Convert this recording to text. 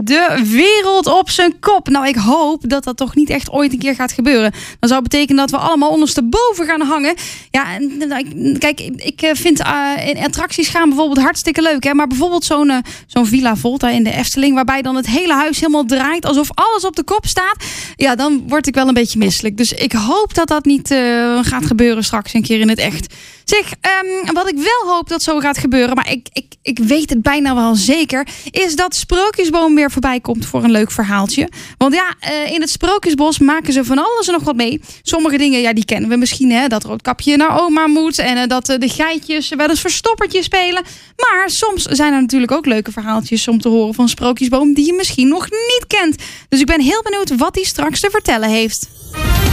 de wereld op zijn kop. Nou, ik hoop dat dat toch niet echt ooit een keer gaat gebeuren. Dan zou het betekenen dat we allemaal ondersteboven gaan hangen. Ja, kijk, ik vind in attracties gaan bijvoorbeeld hartstikke leuk. Hè? Maar bijvoorbeeld zo'n Villa Volta in de Efteling, waarbij dan het hele huis helemaal draait alsof alles op de kop staat. Ja, dan word ik wel een beetje misselijk. Dus ik hoop dat dat niet gaat gebeuren straks een keer in het echt. Zeg, wat ik wel hoop dat zo gaat gebeuren, maar ik weet het bijna wel zeker, is dat Sprookjesboom weer voorbij komt voor een leuk verhaaltje. Want ja, in het Sprookjesbos maken ze van alles en nog wat mee. Sommige dingen, ja, die kennen we misschien, hè, dat Roodkapje naar oma moet en dat de geitjes wel eens verstoppertje spelen. Maar soms zijn er natuurlijk ook leuke verhaaltjes om te horen van Sprookjesboom die je misschien nog niet kent. Dus ik ben heel benieuwd wat hij straks te vertellen heeft.